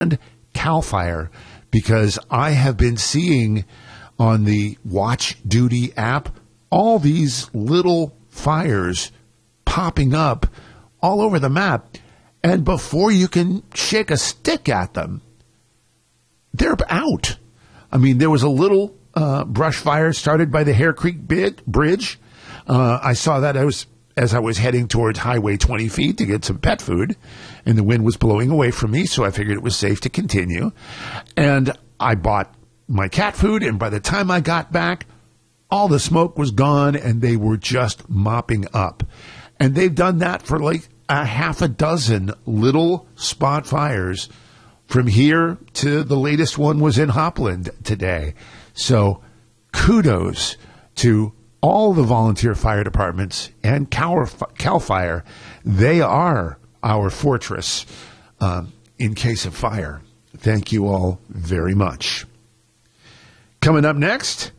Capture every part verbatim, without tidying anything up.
CAL FIRE, because I have been seeing on the Watch Duty app all these little fires popping up all over the map. And before you can shake a stick at them, they're out. I mean, there was a little uh, brush fire started by the Hare Creek bid, Bridge. Uh, I saw that I was as I was heading towards Highway twenty feet to get some pet food, and the wind was blowing away from me, so I figured it was safe to continue. And I bought my cat food, and by the time I got back, all the smoke was gone, and they were just mopping up. And they've done that for like a half a dozen little spot fires from here to the latest one was in Hopland today. So kudos to all the volunteer fire departments and Cal, Cal Fire. They are our fortress um, in case of fire. Thank you all very much. Coming up next,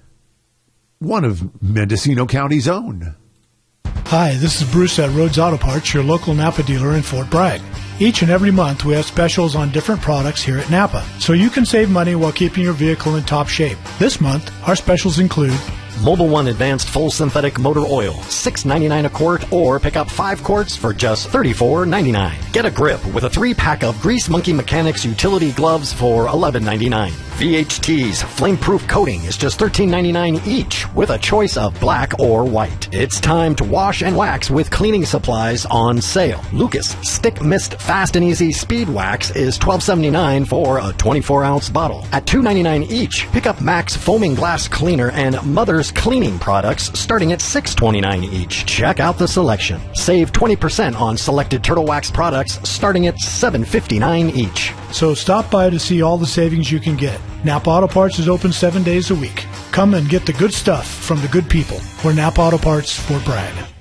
one of Mendocino County's own. Hi, this is Bruce at Rhodes Auto Parts, your local Napa dealer in Fort Bragg. Each and every month we have specials on different products here at Napa, so you can save money while keeping your vehicle in top shape. This month, our specials include Mobil one Advanced Full Synthetic Motor Oil, six ninety-nine a quart, or pick up five quarts for just thirty-four ninety-nine. Get a grip with a three-pack of Grease Monkey Mechanics utility gloves for eleven ninety-nine. V H T's flame-proof coating is just thirteen ninety-nine each, with a choice of black or white. It's time to wash and wax with cleaning supplies on sale. Lucas Stick Mist Fast and Easy Speed Wax is twelve seventy-nine for a twenty-four ounce bottle. At two ninety-nine each, pick up Max Foaming Glass Cleaner and Mother's Cleaning products starting at six twenty-nine each. Check out the selection. Save twenty percent on selected Turtle Wax products starting at seven fifty-nine each. So stop by to see all the savings you can get. Napa Auto Parts is open seven days a week. Come and get the good stuff from the good people. We're Napa Auto Parts, Fort Bragg.